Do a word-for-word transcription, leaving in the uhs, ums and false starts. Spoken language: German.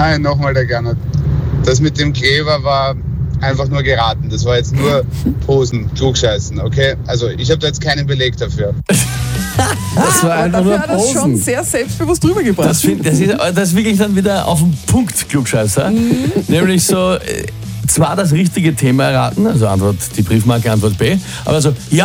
Hi, nochmal der Gernot. Das mit dem Kleber war einfach nur geraten. Das war jetzt nur Posen, Klugscheißen, okay? Also ich habe da jetzt keinen Beleg dafür. Das war einfach nur Dafür hat er es schon Posen. sehr selbstbewusst rübergebracht. Das, find, das, ist, das ist wirklich dann wieder auf den Punkt Klugscheißer. Mhm. Nämlich so, äh, zwar das richtige Thema erraten, also Antwort die Briefmarke, Antwort B, aber so, ja,